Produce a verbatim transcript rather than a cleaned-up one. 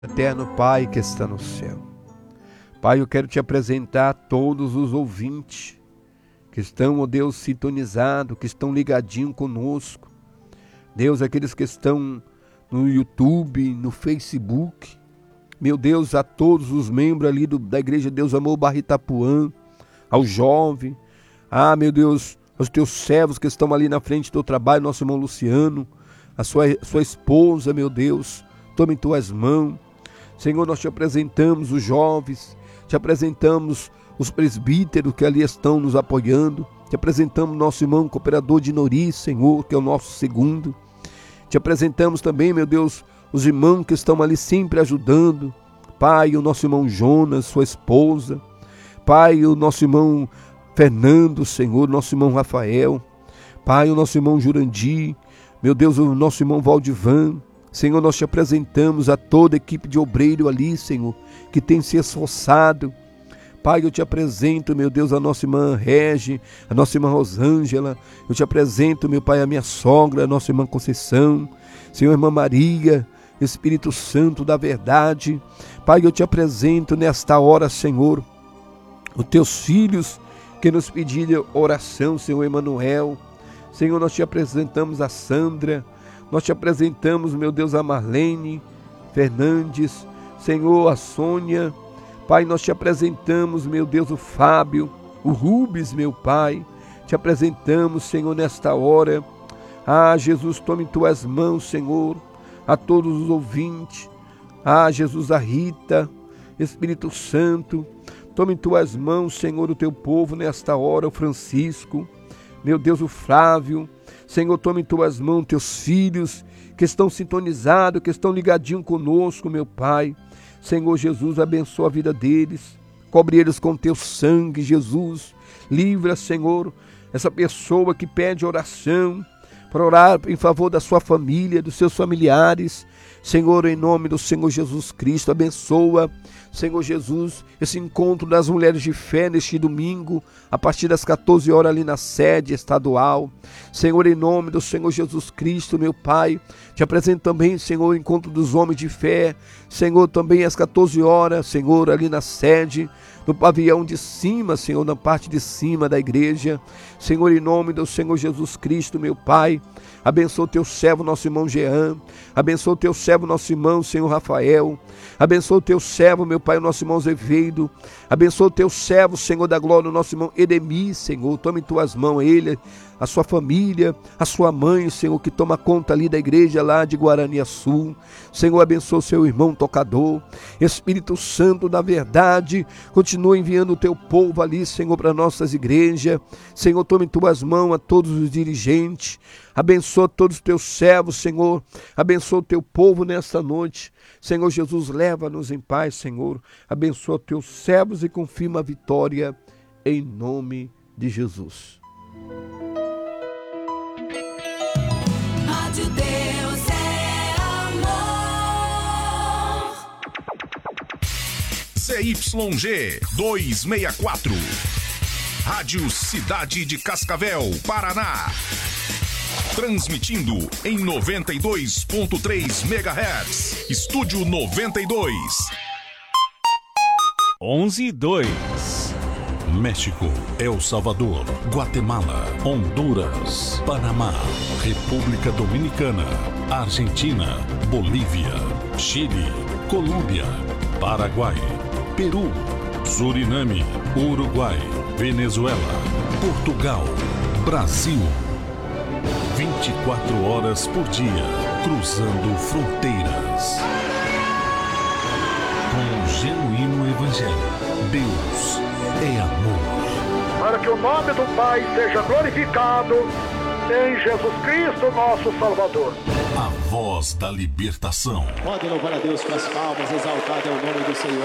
Eterno Pai que está no céu. Pai, eu quero te apresentar todos os ouvintes que estão, ó Deus, sintonizados, que estão ligadinhos conosco. Deus, aqueles que estão no YouTube, no Facebook. Meu Deus, a todos os membros ali do, da Igreja Deus Amor Barra Itapuã, ao jovem. Ah, meu Deus, aos teus servos que estão ali na frente do teu trabalho, nosso irmão Luciano, a sua, sua esposa, meu Deus, tome em tuas mãos. Senhor, nós te apresentamos os jovens, te apresentamos os presbíteros que ali estão nos apoiando, te apresentamos nosso irmão cooperador de Nori, Senhor, que é o nosso segundo. Te apresentamos também, meu Deus, os irmãos que estão ali sempre ajudando. Pai, o nosso irmão Jonas, sua esposa. Pai, o nosso irmão Fernando, Senhor, nosso irmão Rafael. Pai, o nosso irmão Jurandir. Meu Deus, o nosso irmão Valdivan. Senhor, nós te apresentamos a toda a equipe de obreiro ali, Senhor, que tem se esforçado. Pai, eu te apresento, meu Deus, a nossa irmã Regi, a nossa irmã Rosângela. Eu te apresento, meu Pai, a minha sogra, a nossa irmã Conceição. Senhor, irmã Maria, Espírito Santo da verdade. Pai, eu te apresento nesta hora, Senhor, os teus filhos que nos pediram oração, Senhor Emanuel. Senhor, nós te apresentamos a Sandra. Nós te apresentamos, meu Deus, a Marlene Fernandes, Senhor, a Sônia. Pai, nós te apresentamos, meu Deus, o Fábio, o Rubens, meu Pai. Te apresentamos, Senhor, nesta hora. Ah, Jesus, tome em tuas mãos, Senhor, a todos os ouvintes. Ah, Jesus, a Rita, Espírito Santo, tome em tuas mãos, Senhor, o teu povo nesta hora, o Francisco, meu Deus, o Flávio. Senhor, tome em tuas mãos teus filhos que estão sintonizados, que estão ligadinhos conosco, meu Pai. Senhor Jesus, abençoa a vida deles, cobre eles com teu sangue, Jesus. Livra, Senhor, essa pessoa que pede oração, para orar em favor da sua família, dos seus familiares. Senhor, em nome do Senhor Jesus Cristo, abençoa, Senhor Jesus, esse encontro das mulheres de fé neste domingo, a partir das quatorze horas ali na sede estadual. Senhor, em nome do Senhor Jesus Cristo, meu Pai, te apresento também, Senhor, o encontro dos homens de fé. Senhor, também às quatorze horas, Senhor, ali na sede, no pavilhão de cima, Senhor, na parte de cima da igreja. Senhor, em nome do Senhor Jesus Cristo, meu Pai, abençoa o teu servo, nosso irmão Jean. Abençoa o teu servo, nosso irmão, Senhor Rafael. Abençoa o teu servo, meu Pai, o nosso irmão Zevedo. Abençoa o teu servo, Senhor da glória, o nosso irmão Edemir, Senhor. Toma em tuas mãos ele, a sua família, a sua mãe, Senhor, que toma conta ali da igreja lá de Guaraniaçu. Senhor, abençoa o seu irmão tocador. Espírito Santo da verdade, continua enviando o teu povo ali, Senhor, para nossas igrejas. Senhor, toma em tuas mãos a todos os dirigentes. Abençoa todos os teus servos, Senhor. Abençoa o teu povo nesta noite. Senhor Jesus, leva-nos em paz, Senhor. Abençoa os teus servos e confirma a vitória em nome de Jesus. Rádio Deus é amor. C Y G duzentos e sessenta e quatro. Rádio Cidade de Cascavel, Paraná. Transmitindo em noventa e dois ponto três megahertz. Estúdio noventa e dois. onze e dois. México, El Salvador, Guatemala, Honduras, Panamá, República Dominicana, Argentina, Bolívia, Chile, Colômbia, Paraguai, Peru, Suriname, Uruguai, Venezuela, Portugal, Brasil. vinte e quatro horas por dia, cruzando fronteiras. Com o genuíno evangelho, Deus é amor. Para que o nome do Pai seja glorificado em Jesus Cristo, nosso Salvador. A voz da libertação. Pode louvar a Deus com as palmas, exaltado é o nome do Senhor.